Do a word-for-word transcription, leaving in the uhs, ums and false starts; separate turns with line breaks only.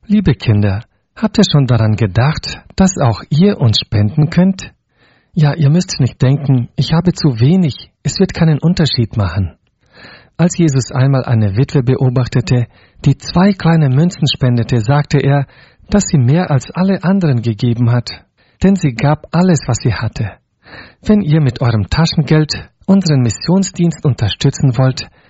Liebe Kinder, habt ihr schon daran gedacht, dass auch ihr uns spenden könnt? Ja, ihr müsst nicht denken, ich habe zu wenig, es wird keinen Unterschied machen. Als Jesus einmal eine Witwe beobachtete, die zwei kleine Münzen spendete, sagte er, dass sie mehr als alle anderen gegeben hat, denn sie gab alles, was sie hatte. Wenn ihr mit eurem Taschengeld unseren Missionsdienst unterstützen wollt,